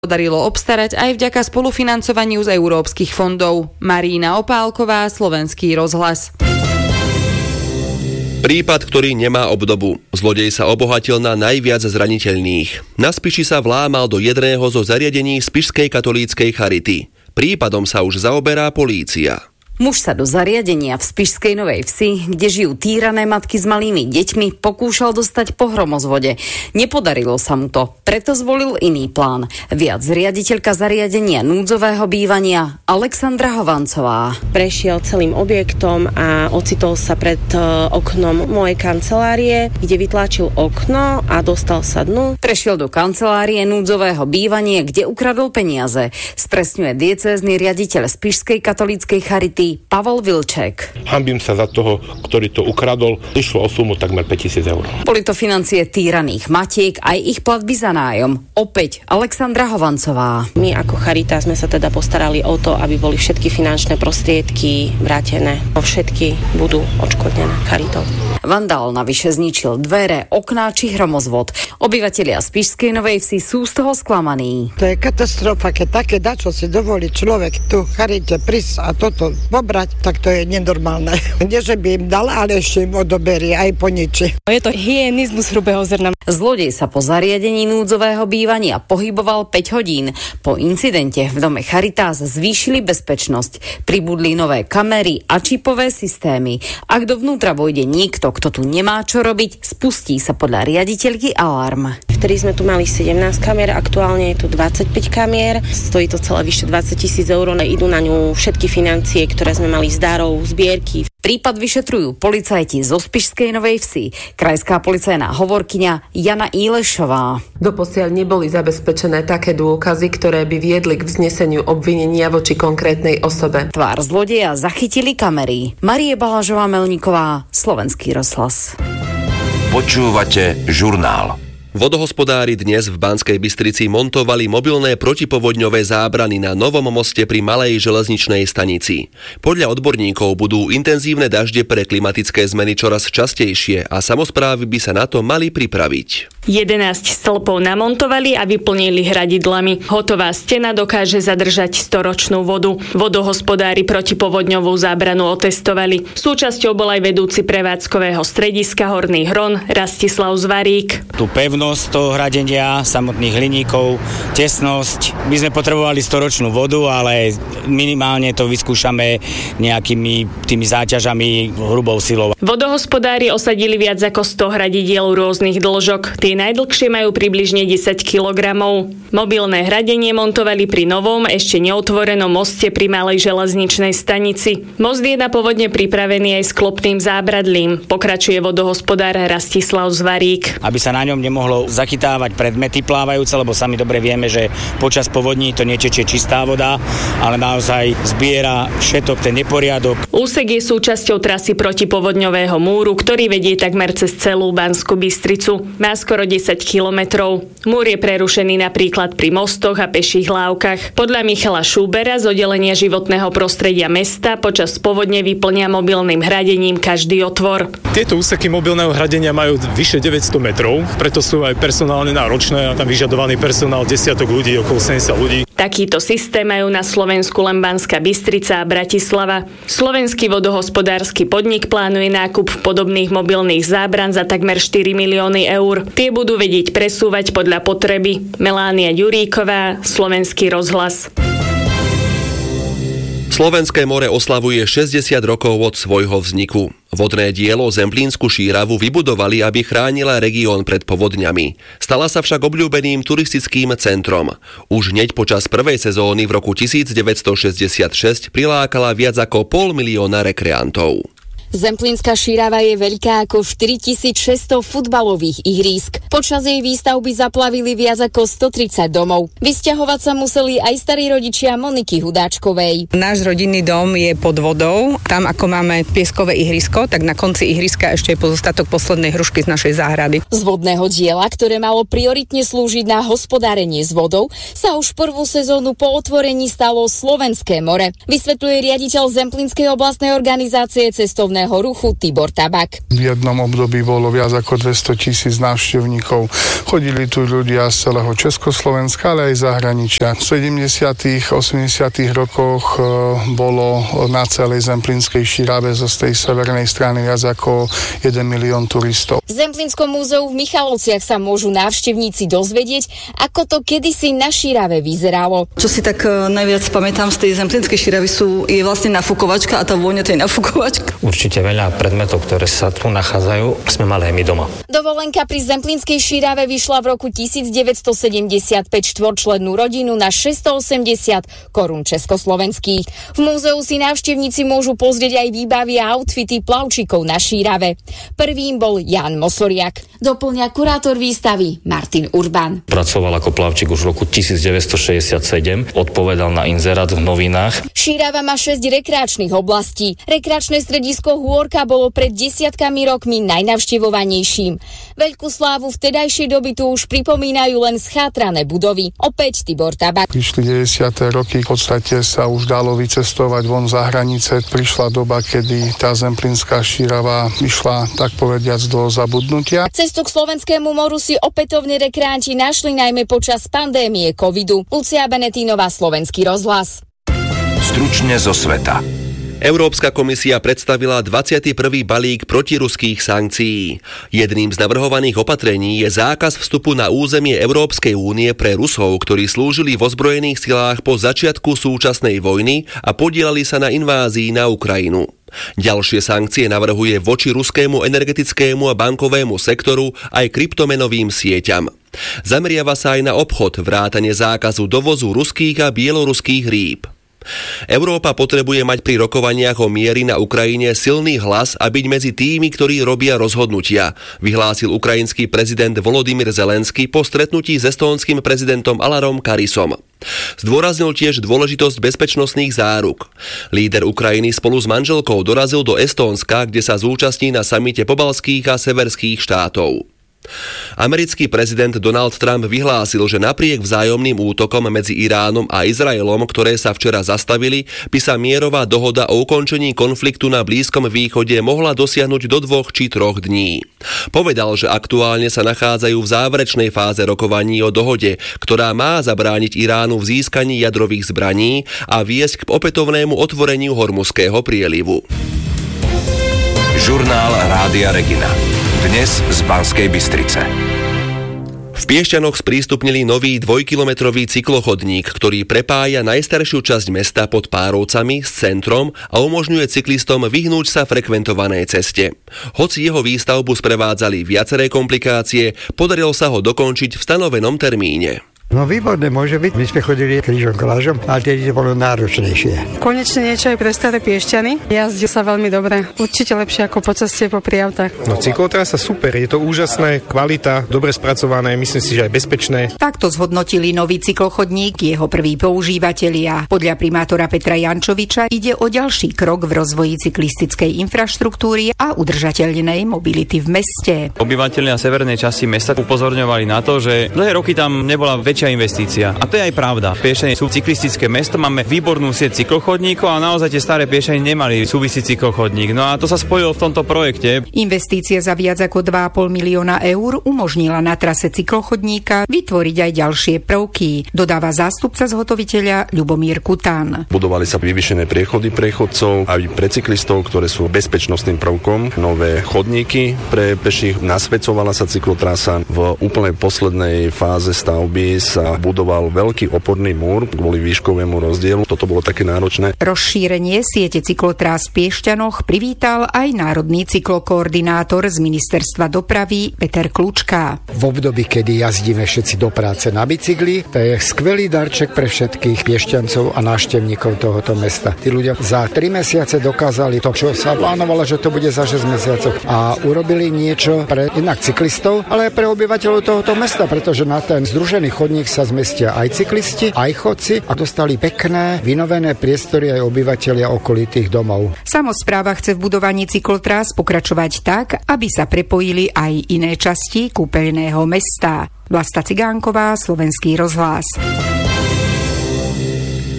podarilo obstarať aj vďaka spolufinancovaniu z európskych fondov. Marína Opálková, Slovenský rozhlas. Prípad, ktorý nemá obdobu. Zlodej sa obohatil na najviac zraniteľných. Na Spiši sa vlámal do jedného zo zariadení Spišskej katolíckej charity. Prípadom sa už zaoberá polícia. Muž sa do zariadenia v Spišskej Novej Vsi, kde žijú týrané matky s malými deťmi, pokúšal dostať po hromozvode. Nepodarilo sa mu to, preto zvolil iný plán. Viac riaditeľka zariadenia núdzového bývania Alexandra Hovancová. Prešiel celým objektom a ocitol sa pred oknom mojej kancelárie, kde vytlačil okno a dostal sa dnu. Prešiel do kancelárie núdzového bývania, kde ukradol peniaze. Spresňuje diecézny riaditeľ Spišskej katolíckej charity Pavel Vilček. Hanbím sa za toho, ktorý to ukradol. Išlo o sumu takmer 5 000 eur. Boli to financie týraných matiek aj ich platby za nájom. Opäť Alexandra Hovancová. My ako charita sme sa teda postarali o to, aby boli všetky finančné prostriedky vrátené. Všetky budú odškodnené charitou. Vandál navyše zničil dvere, okná či hromozvod. Obyvatelia Spišskej Novej Vsi sú z toho sklamaní. To je katastrofa, keď také dačo si dovolí človek tu charite prísť a toto pobrať, tak to je nenormálne. Nie, že by im dal, ale ešte im odoberie aj poničí. Je to hygienizmus hrubého zrna. Zlodej sa po zariadení núdzového bývania pohyboval 5 hodín. Po incidente v dome Charitas zvýšili bezpečnosť. Pribudli nové kamery a čipové systémy. Ak dovnútra vojde niekto, kto tu nemá čo robiť, spustí sa podľa riaditeľky alarm. Vtedy sme tu mali 17 kamier, aktuálne je tu 25 kamier. Stojí to celé vyše 20 000 eur. Idú na ňu všetky financie, ktoré sme mali z darov, zbierky. Prípad vyšetrujú policajti zo Spišskej Novej Vsi. Krajská policajná hovorkyňa Jana Ílešová. Doposiaľ neboli zabezpečené také dôkazy, ktoré by viedli k vzneseniu obvinenia voči konkrétnej osobe. Tvár zlodeja zachytili kamery. Marie Balažová-Melníková, Slovenský rozhlas. Počúvate žurnál. Vodohospodári dnes v Banskej Bystrici montovali mobilné protipovodňové zábrany na novom moste pri Malej železničnej stanici. Podľa odborníkov budú intenzívne dažde pre klimatické zmeny čoraz častejšie a samosprávy by sa na to mali pripraviť. 11 stĺpov namontovali a vyplnili hradidlami. Hotová stena dokáže zadržať 100-ročnú vodu. Vodohospodári protipovodňovú zábranu otestovali. Súčasťou bol aj vedúci prevádzkového strediska Horný Hron Rastislav Zvarík. Tú pevnosť toho hradenia, samotných hliníkov, tesnosť. My sme potrebovali 100-ročnú vodu, ale minimálne to vyskúšame nejakými tými záťažami, hrubou silou. Vodohospodári osadili viac ako 100 hradidiel rôznych dĺžok. Tie najdlhšie majú približne 10 kg. Mobilné hradenie montovali pri novom, ešte neotvorenom moste pri Malej železničnej stanici. Most je na povodne pripravený aj s klopným zábradlím. Pokračuje vodohospodár Rastislav Zvarík. Aby sa na ňom nemohlo zachytávať predmety plávajúce, lebo sami dobre vieme, že počas povodní to netečie čistá voda, ale naozaj zbiera všetok ten neporiadok. Úsek je súčasťou trasy protipovodňového múru, ktorý vedie takmer cez celú Banskú Bystricu. Má skoro 10 kilometrov. Múr je prerušený napríklad pri mostoch a peších lávkach. Podľa Michala Šúbera z oddelenia životného prostredia mesta počas povodne vyplňa mobilným hradením každý otvor. Tieto úseky mobilného hradenia majú vyše 900 metrov, preto sú aj personálne náročné a tam vyžadovaný personál desiatok ľudí, okolo 70 ľudí. Takýto systém majú na Slovensku len Banská Bystrica a Bratislava. Slovenský vodohospodársky podnik plánuje nákup podobných mobilných zábran za takmer 4 milióny eur. Tie budú vedieť presúvať podľa potreby. Melánia Juríková, Slovenský rozhlas. Slovenské more oslavuje 60 rokov od svojho vzniku. Vodné dielo Zemplínsku šíravu vybudovali, aby chránila región pred povodňami. Stala sa však obľúbeným turistickým centrom. Už hneď počas prvej sezóny v roku 1966 prilákala viac ako 500 000 rekreantov. Zemplínska šírava je veľká ako 4600 futbalových ihrísk. Počas jej výstavby zaplavili viac ako 130 domov. Vysťahovať sa museli aj starí rodičia Moniky Hudáčkovej. Náš rodinný dom je pod vodou. Tam, ako máme pieskové ihrisko, tak na konci ihriska ešte je pozostatok poslednej hrušky z našej záhrady. Z vodného diela, ktoré malo prioritne slúžiť na hospodárenie s vodou, sa už prvú sezónu po otvorení stalo Slovenské more. Vysvetľuje riaditeľ Zemplínskej oblastnej organizácie cestovného cestovného ruchu Tibor Tabak. V jednom období bolo viac ako 200,000 návštevníkov. Chodili tu ľudia z celého Československa, ale aj zahraničia. V 70. 80. rokoch bolo na celej Zemplínskej Šírave zo tej severnej strany viac ako 1 milión turistov. V Zemplínskom múzeu v Michalovciach sa môžu návštevníci dozvedieť, ako to kedysi na Šírave vyzeralo. Čo si tak najviac pamätám z tej Zemplínskej Šíravy je vlastne nafukovačka a tá vôňa tej nafukovačky. Určite veľa predmetov, ktoré sa tu nachádzajú, sme mali aj my doma. Dovolenka pri Zemplínskej Šírave vyšla v roku 1975 štvorčlennú rodinu na 680 korún československých. V múzeu si návštevníci môžu pozrieť aj výbavy a outfity plavčíkov na Šírave. Prvým bol Jan Mosoriak. Doplňa kurátor výstavy Martin Urban. Pracoval ako plavčík už v roku 1967, odpovedal na inzerát v novinách. Šírava má 6 rekreačných oblastí. Rekreačné stredisko Hôrka bolo pred desiatkami rokmi najnavštevovanejším. Veľkú slávu vtedajšej doby tu už pripomínajú len schátrané budovy. Opäť Tibor Tabak. Prišli 90. roky, v podstate sa už dalo vycestovať von za hranice. Prišla doba, kedy tá Zemplínska Šírava išla, tak povediac, do zabudnutia. Cestu k slovenskému moru si opätovne rekreanti našli najmä počas pandémie covidu. Lucia Benetínová, Slovenský rozhlas. Stručne zo sveta. Európska komisia predstavila 21. balík protiruských sankcií. Jedným z navrhovaných opatrení je zákaz vstupu na územie Európskej únie pre Rusov, ktorí slúžili v ozbrojených silách po začiatku súčasnej vojny a podieľali sa na invázii na Ukrajinu. Ďalšie sankcie navrhuje voči ruskému energetickému a bankovému sektoru aj kryptomenovým sieťam. Zameriava sa aj na obchod, vrátane zákazu dovozu ruských a bieloruských rýb. Európa potrebuje mať pri rokovaniach o mieri na Ukrajine silný hlas a byť medzi tými, ktorí robia rozhodnutia, vyhlásil ukrajinský prezident Volodymyr Zelenský po stretnutí s estónskym prezidentom Alarom Karisom. Zdôraznil tiež dôležitosť bezpečnostných záruk. Líder Ukrajiny spolu s manželkou dorazil do Estónska, kde sa zúčastní na samite pobaltských a severských štátov. Americký prezident Donald Trump vyhlásil, že napriek vzájomným útokom medzi Iránom a Izraelom, ktoré sa včera zastavili, by sa mierová dohoda o ukončení konfliktu na Blízkom východe mohla dosiahnuť do 2 či 3 dní. Povedal, že aktuálne sa nachádzajú v záverečnej fáze rokovaní o dohode, ktorá má zabrániť Iránu v získaní jadrových zbraní a viesť k opätovnému otvoreniu Hormuzského prielivu. Žurnál Rádia Regina. Dnes z Banskej Bystrice. V Piešťanoch sprístupnili nový 2-kilometrový cyklochodník, ktorý prepája najstaršiu časť mesta pod Párovcami s centrom a umožňuje cyklistom vyhnúť sa frekventovanej ceste. Hoci jeho výstavbu sprevádzali viaceré komplikácie, podarilo sa ho dokončiť v stanovenom termíne. No výborné môže byť. My sme chodili krížom klážom, ale tedy to bolo náročnejšie. Konečne niečo aj pre staré Piešťany. Jazdí sa veľmi dobre. Určite lepšie ako po ceste popri autách. No cyklotrasa super, je to úžasné, kvalita, dobre spracované, myslím si, že aj bezpečné. Takto zhodnotili nový cyklochodník jeho prví používatelia. Podľa primátora Petra Jančoviča ide o ďalší krok v rozvoji cyklistickej infraštruktúry a udržateľnej mobility v meste. Obyvatelia severnej časti mesta upozorňovali na to, že dlhé roky tam nebola väčšia investícia. A to je aj pravda. Piešťany sú cyklistické mesto, máme výbornú sieť cyklochodníkov a naozaj tie staré Piešťany nemali súvisí cyklochodník. No a to sa spojilo v tomto projekte. Investícia za viac ako 2,5 milióna eur umožnila na trase cyklochodníka vytvoriť aj ďalšie prvky, dodáva zástupca zhotoviteľa Ľubomír Kután. Budovali sa vyvýšené priechody pre chodcov aj pre cyklistov, ktoré sú bezpečnostným prvkom, nové chodníky pre peších, nasvedcovala sa cyklotrasa. V úplnej poslednej fáze stavby sa budoval veľký oporný múr kvôli výškovému rozdielu. Toto bolo také náročné. Rozšírenie siete cyklotrás v Piešťanoch privítal aj národný cyklokoordinátor z Ministerstva dopravy Peter Klučka. V období, kedy jazdíme všetci do práce na bicykli, to je skvelý darček pre všetkých Piešťancov a návštevníkov tohoto mesta. Tí ľudia za 3 mesiace dokázali to, čo sa plánovalo, že to bude za 6 mesiacov a urobili niečo pre inak cyklistov, ale aj pre obyvateľov tohoto mesta, pretože na ten združený chodník sa zmestia aj cyklisti, aj chodci a dostali pekné, vynovené priestory aj obyvatelia okolitých domov. Samospráva chce v budovaní cyklotrás pokračovať tak, aby sa prepojili aj iné časti kúpeľného mesta. Vlasta Cigánková, Slovenský rozhlas.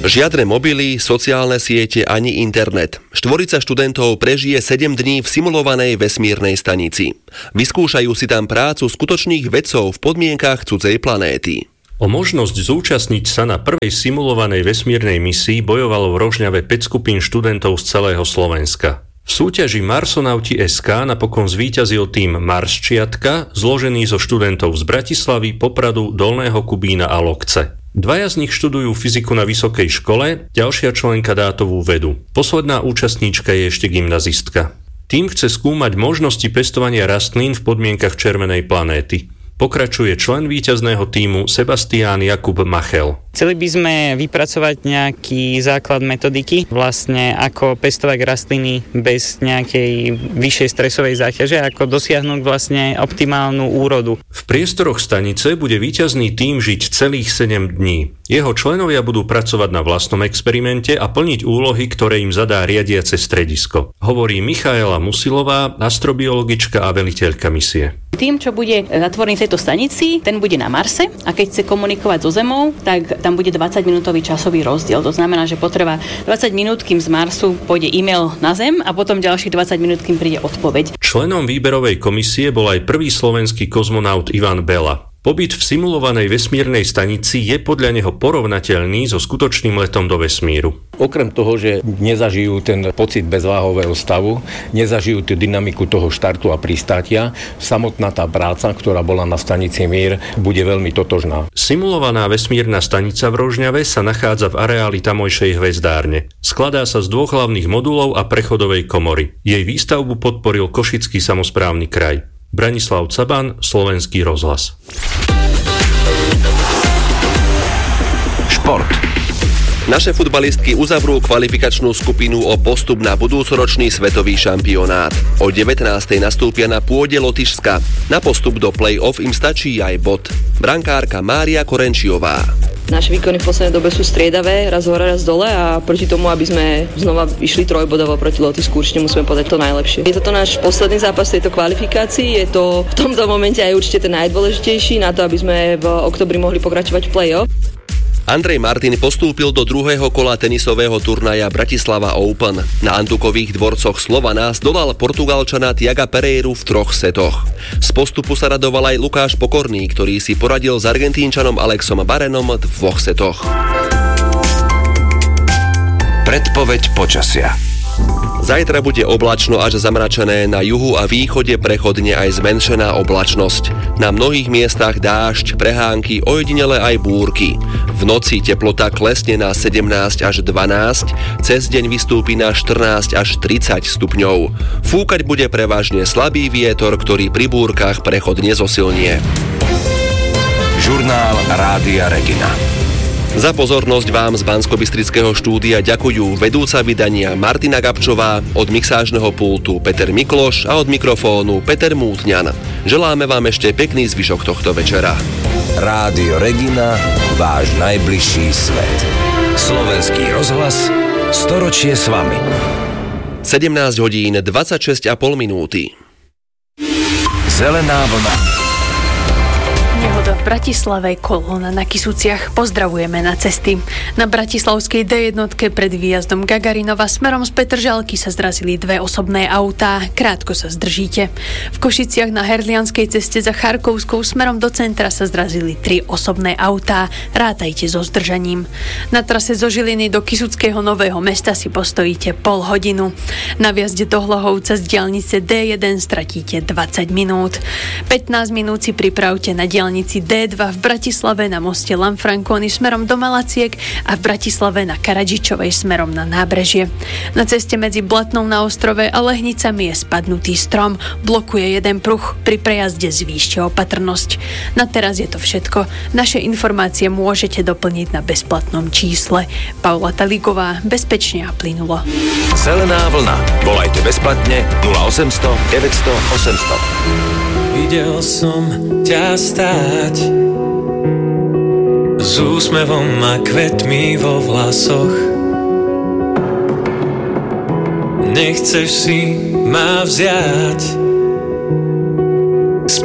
Žiadne mobily, sociálne siete ani internet. Štvorica študentov prežije 7 dní v simulovanej vesmírnej stanici. Vyskúšajú si tam prácu skutočných vedcov v podmienkach cudzej planéty. O možnosť zúčastniť sa na prvej simulovanej vesmírnej misii bojovalo v Rožňave 5 skupín študentov z celého Slovenska. V súťaži Marsonauti SK napokon zvíťazil tím Marsčiatka, zložený zo študentov z Bratislavy, Popradu, Dolného Kubína a Lokce. Dvaja z nich študujú fyziku na vysokej škole, ďalšia členka dátovú vedu. Posledná účastníčka je ešte gymnazistka. Tým chce skúmať možnosti pestovania rastlín v podmienkach červenej planéty. Pokračuje člen víťazného tímu Sebastián Jakub Machel. Chceli by sme vypracovať nejaký základ metodiky, vlastne ako pestovať rastliny bez nejakej vyššej stresovej záťaže, ako dosiahnuť vlastne optimálnu úrodu. V priestoroch stanice bude víťazný tím žiť celých 7 dní. Jeho členovia budú pracovať na vlastnom experimente a plniť úlohy, ktoré im zadá riadiace stredisko. Hovorí Michaela Musilová, astrobiologička a veliteľka misie. Tým, čo bude zatvorený v tejto stanici, ten bude na Marse a keď chce komunikovať so Zemou, tak tam bude 20-minútový časový rozdiel. To znamená, že potreba 20 minút, kým z Marsu pôjde e-mail na Zem a potom ďalších 20 minút, kým príde odpoveď. Členom výberovej komisie bol aj prvý slovenský kozmonaut Ivan Bela. Pobyt v simulovanej vesmírnej stanici je podľa neho porovnateľný so skutočným letom do vesmíru. Okrem toho, že nezažijú ten pocit bezváhového stavu, nezažijú tú dynamiku toho štartu a pristátia, samotná tá práca, ktorá bola na stanici Mír, bude veľmi totožná. Simulovaná vesmírna stanica v Rožňave sa nachádza v areáli tamojšej hvezdárne. Skladá sa z 2 hlavných modulov a prechodovej komory. Jej výstavbu podporil Košický samosprávny kraj. Branislav Caban, Slovenský rozhlas. Šport. Naše futbalistky uzavrú kvalifikačnú skupinu o postup na budúcoročný svetový šampionát. O 19:00 nastúpia na pôde Lotyšska. Na postup do play-off im stačí aj bod. Brankárka Mária Korenčiová. Naše výkony v poslednej dobe sú striedavé, raz hore, raz dole a proti tomu, aby sme znova išli trojbodovo proti Lotyšsku, určite musíme podať to najlepšie. Je toto náš posledný zápas tejto kvalifikácii, je to v tomto momente aj určite ten najdôležitejší na to, aby sme v októbri mohli pokračovať v play-off. Andrej Martin postúpil do druhého kola tenisového turnaja Bratislava Open. Na Antukových dvorcoch Slovana zdolal Portugalčana Tiaga Pereiru v 3 setoch. Z postupu sa radoval aj Lukáš Pokorný, ktorý si poradil s Argentínčanom Alexom Barenom v 2 setoch. Predpoveď počasia. Zajtra bude oblačno až zamračené, na juhu a východe prechodne aj zmenšená oblačnosť. Na mnohých miestach dážď, prehánky, ojedinele aj búrky. V noci teplota klesne na 17 až 12, cez deň vystúpi na 14 až 30 stupňov. Fúkať bude prevažne slabý vietor, ktorý pri búrkach prechodne zosilnie. Žurnál Rádia Regina. Za pozornosť vám z Banskobystrického štúdia ďakujú vedúca vydania Martina Gabčová, od mixážneho pultu Peter Mikloš a od mikrofónu Peter Mútňan. Želáme vám ešte pekný zvyšok tohto večera. Rádio Regina, váš najbližší svet. Slovenský rozhlas, storočie s vami. 17:26,5 minúty. Zelená vlna. Nehoda v Bratislave, kolóna na Kysuciach. Pozdravujeme na cesty. Na bratislavskej D1 pred výjazdom Gagarinova smerom z Petržalky sa zrazili 2 osobné autá. Krátko sa zdržíte. V Košiciach na Herlianskej ceste za Charkovskou smerom do centra sa zrazili 3 osobné autá. Rátajte so zdržaním. Na trase zo Žiliny do Kysuckého Nového Mesta si postojíte pol hodinu. Na vjazde do Hlohovca z diaľnice D1 stratíte 20 minút. 15 minút si pripravte na diaľnici D2 v Bratislave na moste Lanfranconi smerom do Malaciek a v Bratislave na Karadžičovej smerom na nábrežie. Na ceste medzi Blatnou na Ostrove a Lehnicami je spadnutý strom, blokuje jeden pruh, pri prejazde zvýšte opatrnosť. Na teraz je to všetko. Naše informácie môžete doplniť na bezplatnom čísle. Paula Talíková, bezpečne a plynulo. Zelená vlna. Volajte bezplatne 0800 900 800. Videl som ťa stáť s úsmevom a kvetmi vo vlasoch. Nechceš si ma vziať,